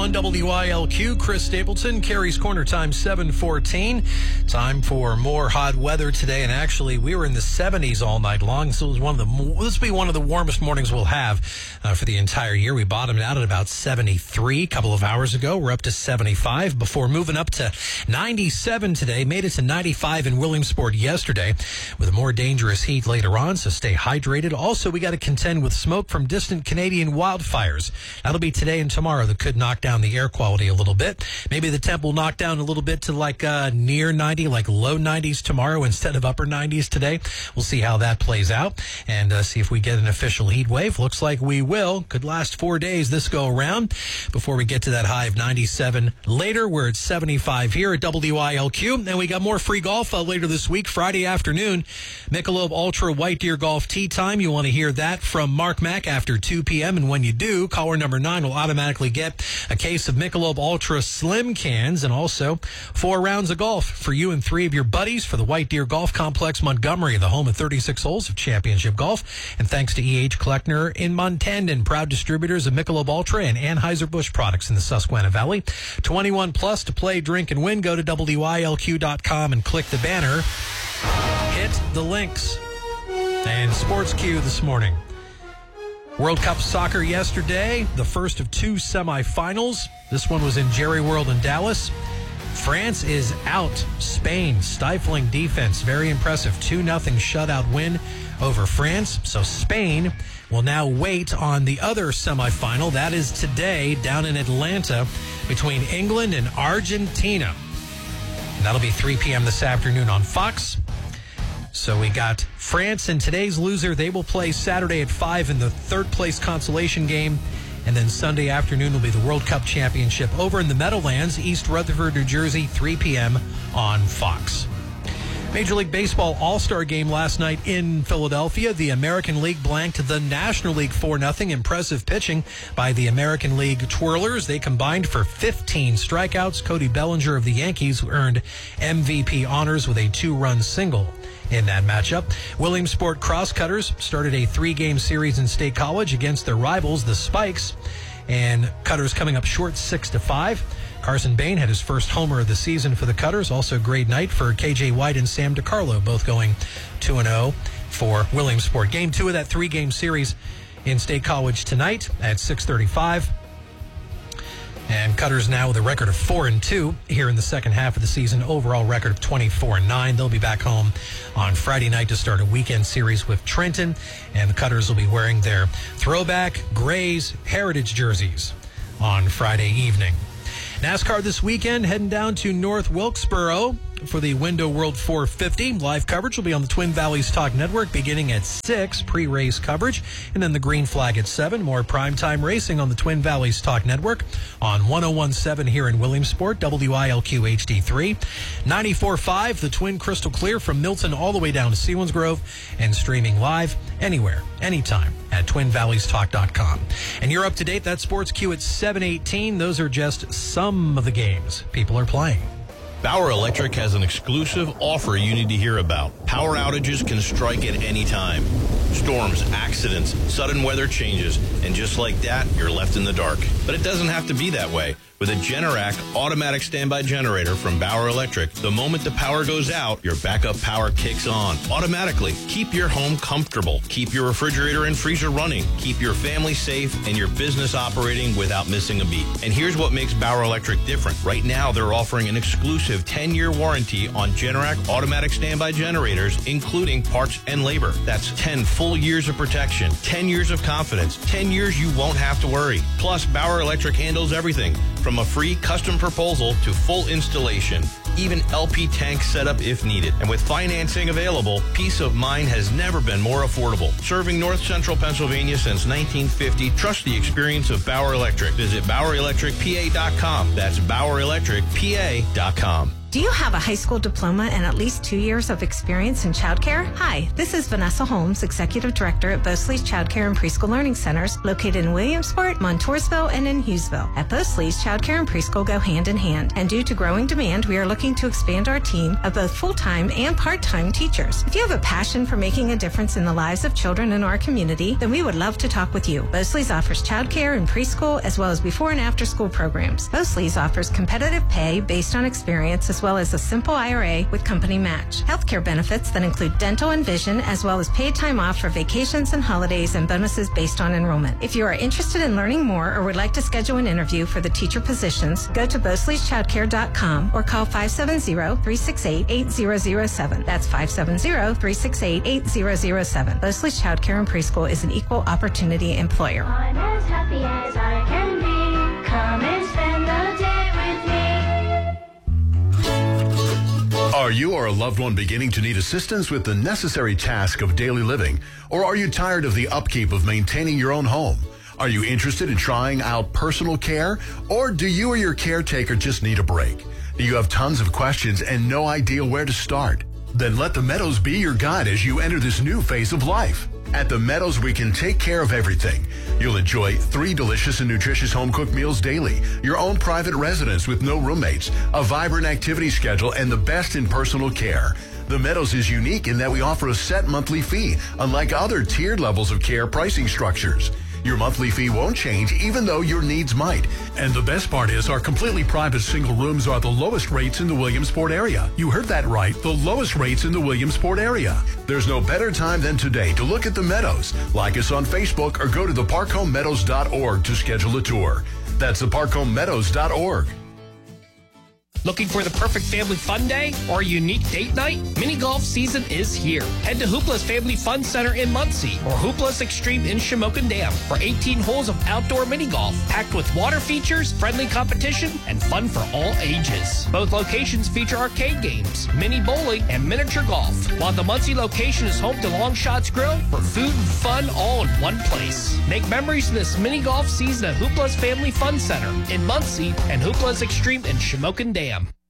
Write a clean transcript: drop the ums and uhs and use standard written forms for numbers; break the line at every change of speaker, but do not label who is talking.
7:41 WILQ. Chris Stapleton, Carrie's Corner, time 7:14. Time for more hot weather today, and actually we were in the 70s all night long, so it was this will be one of the warmest mornings we'll have for the entire year. We bottomed out at about 73 a couple of hours ago. We're up to 75 before moving up to 97 today. Made it to 95 in Williamsport yesterday with a more dangerous heat later on, so stay hydrated. Also, we got to contend with smoke from distant Canadian wildfires. That'll be today and tomorrow. That could knock down the air quality a little bit. Maybe the temp will knock down a little bit to like near 90, like low 90s tomorrow instead of upper 90s today. We'll see how that plays out and see if we get an official heat wave. Looks like we will. Could last 4 days this go around before we get to that high of 97 later. We're at 75 here at WILQ. And we got more free golf later this week, Friday afternoon. Michelob Ultra White Deer Golf Tee Time. You want to hear that from Mark Mack after 2 p.m. And when you do, caller number 9 will automatically get a case of Michelob Ultra Slim cans and also 4 rounds of golf for you and 3 of your buddies for the White Deer Golf Complex Montgomery, the home of 36 holes of championship golf. And thanks to E.H. Kleckner in Montandon, proud distributors of Michelob Ultra and Anheuser-Busch products in the Susquehanna Valley. 21 plus to play, drink, and win. Go to WILQ.com and click the banner. Hit the links. And Sports Q this morning. World Cup soccer yesterday, the first of 2 semifinals. This one was in Jerry World in Dallas. France is out. Spain, stifling defense. Very impressive. 2-0 shutout win over France. So Spain will now wait on the other semifinal. That is today down in Atlanta between England and Argentina. And that'll be 3 p.m. this afternoon on Fox. So we got France and today's loser. They will play Saturday at 5 in the third-place consolation game. And then Sunday afternoon will be the World Cup Championship over in the Meadowlands, East Rutherford, New Jersey, 3 p.m. on Fox. Major League Baseball All-Star Game last night in Philadelphia. The American League blanked the National League 4-0. Impressive pitching by the American League Twirlers. They combined for 15 strikeouts. Cody Bellinger of the Yankees earned MVP honors with a 2-run single in that matchup. Williamsport Crosscutters started a 3-game series in State College against their rivals, the Spikes, and Cutters coming up short 6-5. Carson Bain had his first homer of the season for the Cutters. Also great night for KJ White and Sam DiCarlo, both going 2-0 for Williamsport. Game 2 of that 3-game series in State College tonight at 6:35. And Cutters now with a record of 4-2 here in the second half of the season. Overall record of 24-9. They'll be back home on Friday night to start a weekend series with Trenton. And the Cutters will be wearing their throwback Grays Heritage jerseys on Friday evening. NASCAR this weekend, heading down to North Wilkesboro for the Window World 450. Live coverage will be on the Twin Valleys Talk Network beginning at 6, pre-race coverage, and then the green flag at 7. More primetime racing on the Twin Valleys Talk Network on 101.7 here in Williamsport, WILQ HD3. 94.5, the Twin Crystal Clear from Milton all the way down to Selinsgrove, and streaming live anywhere, anytime at TwinValleysTalk.com. And you're up to date. That's Sports Q at 7:18. Those are just some of the games people are playing.
Bauer Electric has an exclusive offer you need to hear about. Power outages can strike at any time. Storms, accidents, sudden weather changes, and just like that, you're left in the dark. But it doesn't have to be that way. With a Generac automatic standby generator from Bauer Electric, the moment the power goes out, your backup power kicks on automatically. Keep your home comfortable. Keep your refrigerator and freezer running. Keep your family safe and your business operating without missing a beat. And here's what makes Bauer Electric different. Right now, they're offering an exclusive 10-year warranty on Generac automatic standby generators, including parts and labor. That's 10 full years of protection, 10 years of confidence, 10 years you won't have to worry. Plus, Bauer Electric handles everything from a free custom proposal to full installation, even LP tank setup if needed. And with financing available, peace of mind has never been more affordable. Serving North Central Pennsylvania since 1950, trust the experience of Bauer Electric. Visit BauerElectricPA.com. That's BauerElectricPA.com.
Do you have a high school diploma and at least 2 years of experience in childcare? Hi, this is Vanessa Holmes, Executive Director at Bosley's Childcare and Preschool Learning Centers, located in Williamsport, Montoursville, and in Hughesville. At Bosley's, childcare and preschool go hand in hand, and due to growing demand, we are looking to expand our team of both full-time and part-time teachers. If you have a passion for making a difference in the lives of children in our community, then we would love to talk with you. Bosley's offers childcare and preschool, as well as before and after school programs. Bosley's offers competitive pay based on experience, as well as a simple IRA with company match. Healthcare benefits that include dental and vision, as well as paid time off for vacations and holidays, and bonuses based on enrollment. If you are interested in learning more or would like to schedule an interview for the teacher positions, go to Bosley'sChildcare.com or call 570-368-8007. That's 570-368-8007. Bosley's Childcare and Preschool is an equal opportunity employer.
I'm as happy as I can be. Come and spend the day with me.
Are you or a loved one beginning to need assistance with the necessary task of daily living? Or are you tired of the upkeep of maintaining your own home? Are you interested in trying out personal care? Or do you or your caretaker just need a break? Do you have tons of questions and no idea where to start? Then let the Meadows be your guide as you enter this new phase of life. At the Meadows, we can take care of everything. You'll enjoy 3 delicious and nutritious home-cooked meals daily, your own private residence with no roommates, a vibrant activity schedule, and the best in personal care. The Meadows is unique in that we offer a set monthly fee, unlike other tiered levels of care pricing structures. Your monthly fee won't change even though your needs might.
And the best part is our completely private single rooms are the lowest rates in the Williamsport area. You heard that right, the lowest rates in the Williamsport area.
There's no better time than today to look at the Meadows. Like us on Facebook or go to theparkhomemeadows.org to schedule a tour. That's theparkhomemeadows.org.
Looking for the perfect family fun day or a unique date night? Mini golf season is here. Head to Hoopla's Family Fun Center in Muncie or Hoopla's Extreme in Shamokin Dam for 18 holes of outdoor mini golf, packed with water features, friendly competition, and fun for all ages. Both locations feature arcade games, mini bowling, and miniature golf, while the Muncie location is home to Long Shots Grill for food and fun all in one place. Make memories this mini golf season at Hoopla's Family Fun Center in Muncie and Hoopla's Extreme in Shamokin Dam.